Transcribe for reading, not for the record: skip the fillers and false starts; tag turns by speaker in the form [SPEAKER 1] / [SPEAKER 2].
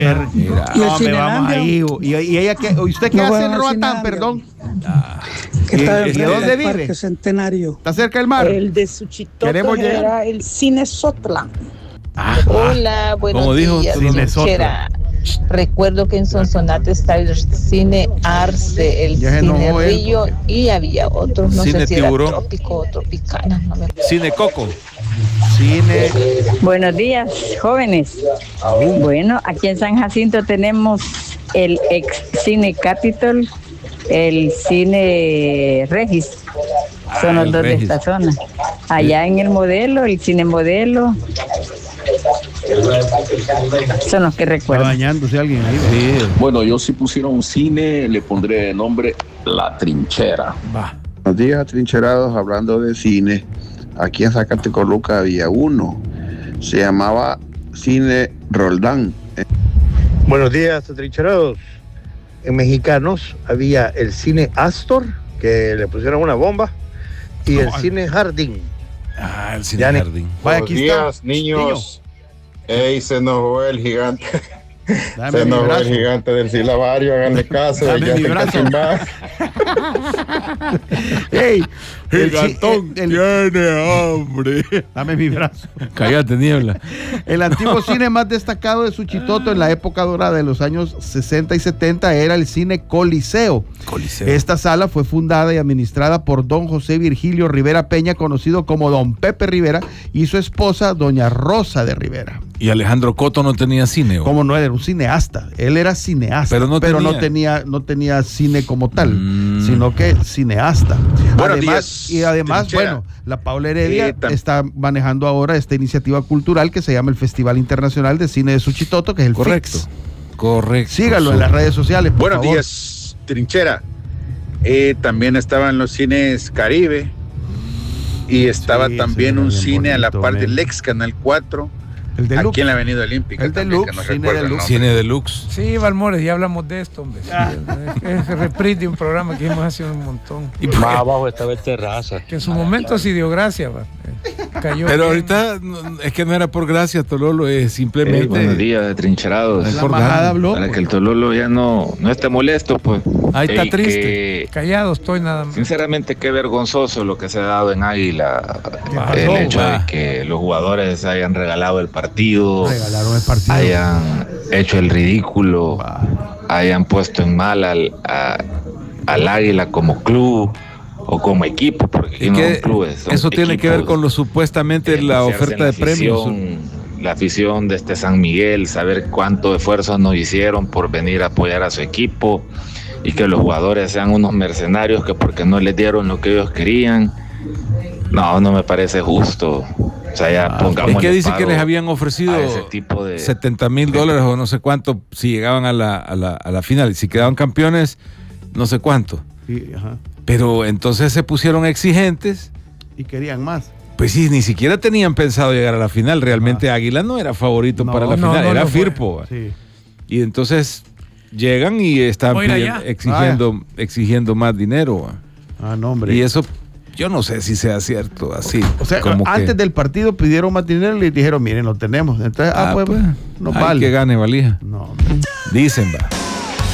[SPEAKER 1] No, me vamos ahí. ¿Y ella qué? ¿Usted qué hace en Roatán, perdón?
[SPEAKER 2] ¿De
[SPEAKER 1] dónde vive?
[SPEAKER 2] Parque Centenario.
[SPEAKER 1] ¿Está cerca del mar?
[SPEAKER 2] El de Suchitoto
[SPEAKER 1] Queremos llegar.
[SPEAKER 2] era el Cine Sotla.
[SPEAKER 3] Hola, buenos
[SPEAKER 4] ¿Cómo dijo?
[SPEAKER 3] días.
[SPEAKER 1] Cine
[SPEAKER 3] Trinchera. Recuerdo que en Sonsonate está el Cine Arce, el
[SPEAKER 1] Ya se
[SPEAKER 3] Cine
[SPEAKER 1] enojó él,
[SPEAKER 3] Río y había otros, no
[SPEAKER 4] Cine
[SPEAKER 3] sé si
[SPEAKER 4] Tiburón.
[SPEAKER 3] era Trópico o Tropicana, no me acuerdo.
[SPEAKER 4] Cine Coco.
[SPEAKER 1] Cine.
[SPEAKER 5] Buenos días, jóvenes. Bueno, aquí en San Jacinto tenemos el ex Cine Capitol, el Cine Regis. Son los
[SPEAKER 4] el
[SPEAKER 5] dos
[SPEAKER 4] Regis.
[SPEAKER 5] de esta zona. Allá en el Modelo, el Cine Modelo. Son los que
[SPEAKER 1] Está
[SPEAKER 5] recuerdo.
[SPEAKER 1] bañándose alguien ahí.
[SPEAKER 4] Sí.
[SPEAKER 6] Bueno, yo si pusiera un cine le pondré de nombre La Trinchera.
[SPEAKER 4] Va.
[SPEAKER 7] Buenos días, trincherados. Hablando de cine, aquí en Zacatecoluca había uno. Se llamaba Cine Roldán.
[SPEAKER 8] Buenos días, trincherados. En Mexicanos había el cine Astor, que le pusieron una bomba, y el cine Jardín.
[SPEAKER 4] El Cine
[SPEAKER 8] Yani.
[SPEAKER 4] Jardín.
[SPEAKER 1] Vaya,
[SPEAKER 9] Buenos
[SPEAKER 1] aquí está.
[SPEAKER 9] días, niños. Ey, se enojó el gigante.
[SPEAKER 1] Dame
[SPEAKER 9] Se
[SPEAKER 1] mi
[SPEAKER 9] enojó
[SPEAKER 1] brazo.
[SPEAKER 9] el gigante del silabario. Háganle caso.
[SPEAKER 1] Dame
[SPEAKER 9] ya
[SPEAKER 1] mi
[SPEAKER 9] se
[SPEAKER 1] brazo.
[SPEAKER 9] cachimba.
[SPEAKER 1] ¡Ey!
[SPEAKER 4] Gigantón tiene hambre.
[SPEAKER 1] Dame mi brazo.
[SPEAKER 4] Cállate, Niebla.
[SPEAKER 1] El antiguo cine más destacado de Suchitoto en la época dorada de los años 60 y 70 era el Cine Coliseo. Esta sala fue fundada y administrada por don José Virgilio Rivera Peña, conocido como don Pepe Rivera, y su esposa, doña Rosa de Rivera.
[SPEAKER 4] ¿Y Alejandro Coto no tenía cine? ¿O?
[SPEAKER 1] Como no era un cineasta, él era cineasta,
[SPEAKER 4] Pero no
[SPEAKER 1] no tenía cine como tal, sino que cineasta.
[SPEAKER 10] Buenos
[SPEAKER 1] Además,
[SPEAKER 10] días,
[SPEAKER 1] además,
[SPEAKER 10] Trinchera.
[SPEAKER 1] bueno, la Paula Heredia
[SPEAKER 10] tam-
[SPEAKER 1] está manejando ahora esta iniciativa cultural que se llama el Festival Internacional de Cine de Suchitoto, que es el
[SPEAKER 4] Correcto.
[SPEAKER 1] FIX.
[SPEAKER 4] Correcto.
[SPEAKER 1] Sígalo en las redes sociales, por
[SPEAKER 10] Buenos
[SPEAKER 1] favor.
[SPEAKER 10] días, Trinchera. También estaban los cines Caribe y estaba
[SPEAKER 1] Sí,
[SPEAKER 10] también
[SPEAKER 1] ese
[SPEAKER 10] un
[SPEAKER 1] era bien
[SPEAKER 10] cine a la
[SPEAKER 1] bonito,
[SPEAKER 10] par del
[SPEAKER 1] men.
[SPEAKER 10] Lex Canal 4,
[SPEAKER 1] El Deluxe.
[SPEAKER 10] aquí en la Avenida Olímpica.
[SPEAKER 1] El
[SPEAKER 10] también,
[SPEAKER 1] Deluxe,
[SPEAKER 10] que no
[SPEAKER 1] cine
[SPEAKER 10] recuerdo el
[SPEAKER 1] Deluxe.
[SPEAKER 10] nombre.
[SPEAKER 4] Cine Deluxe.
[SPEAKER 11] Sí, Valmores, ya hablamos de esto, hombre. Es el reprise de un programa que hemos hace un montón.
[SPEAKER 4] ¿Y por qué?
[SPEAKER 12] Más abajo estaba el Terraza.
[SPEAKER 11] Que en su momento sí dio gracia, va. Cayó
[SPEAKER 4] Pero
[SPEAKER 11] bien.
[SPEAKER 4] ahorita es que no era por gracia, Tololo, es simplemente.
[SPEAKER 12] Buenos días, trincherados.
[SPEAKER 1] La majada habló.
[SPEAKER 12] Para
[SPEAKER 1] pues.
[SPEAKER 12] que el Tololo ya no esté molesto, pues.
[SPEAKER 4] Ahí está
[SPEAKER 12] Ey,
[SPEAKER 4] triste.
[SPEAKER 12] que,
[SPEAKER 11] Callado estoy nada más.
[SPEAKER 12] sinceramente, qué vergonzoso lo que se ha dado en Águila.
[SPEAKER 4] pasó?
[SPEAKER 12] El hecho
[SPEAKER 4] Va.
[SPEAKER 12] de que los jugadores hayan regalado el partido,
[SPEAKER 1] Regalaron el partido.
[SPEAKER 12] hayan hecho el ridículo, hayan puesto en mal al Águila como club o como equipo, porque aquí
[SPEAKER 4] Y
[SPEAKER 12] no
[SPEAKER 4] que
[SPEAKER 12] son clubes. son
[SPEAKER 4] eso tiene que ver
[SPEAKER 12] equipos.
[SPEAKER 4] con lo supuestamente la
[SPEAKER 12] Apreciarse
[SPEAKER 4] oferta
[SPEAKER 12] en
[SPEAKER 4] de premios.
[SPEAKER 12] La afición de este San Miguel, saber cuánto esfuerzo nos hicieron por venir a apoyar a su equipo y que los jugadores sean unos mercenarios que porque no les dieron lo que ellos querían. No me parece justo. O sea, ya pongamos.
[SPEAKER 4] Es que dice que les habían ofrecido
[SPEAKER 12] ese tipo de
[SPEAKER 4] $70,000 o no sé cuánto si llegaban a la final. Y si quedaban campeones, no sé cuánto.
[SPEAKER 1] Sí, ajá.
[SPEAKER 4] Pero entonces se pusieron exigentes.
[SPEAKER 1] Y querían más.
[SPEAKER 4] Pues sí, ni siquiera tenían pensado llegar a la final. Realmente Águila no era favorito para la final, era Firpo.
[SPEAKER 1] Sí.
[SPEAKER 4] Y entonces llegan y están
[SPEAKER 11] Voy a ir allá.
[SPEAKER 4] exigiendo más dinero.
[SPEAKER 1] No, hombre.
[SPEAKER 4] Y eso, yo no sé si sea cierto, así.
[SPEAKER 1] O sea,
[SPEAKER 4] como
[SPEAKER 1] antes
[SPEAKER 4] que,
[SPEAKER 1] del partido pidieron más dinero y le dijeron, miren, lo tenemos. Entonces, pues, no
[SPEAKER 4] hay
[SPEAKER 1] vale.
[SPEAKER 4] que gane valija.
[SPEAKER 1] No.
[SPEAKER 4] Dicen, va.